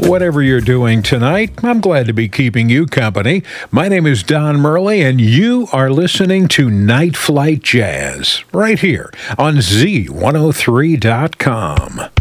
Whatever you're doing tonight, I'm glad to be keeping you company. My name is Don Murley, and you are listening to Night Flight Jazz right here on Z103.com.